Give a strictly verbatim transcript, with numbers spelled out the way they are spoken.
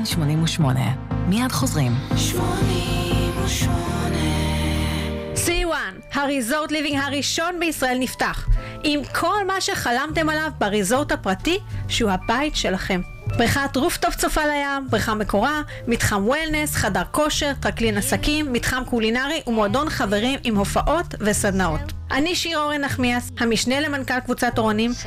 שמונים ושמונה. מיד חוזרים. שמונים ושמונה. סי וואן, הריזורט ליבינג הראשון בישראל נפתח, עם כל מה שחלמתם עליו בריזורט הפרטי שהוא הבית שלכם. בריכת רופטופ צופה לים, בריכה מקורה, מתחם וולנס, חדר כושר, טרקלין עסקים, מתחם קולינרי ומועדון חברים עם הופעות וסדנאות. אני שיר אורן נחמיאס, המשנה למנכ"ל קבוצת אורנים,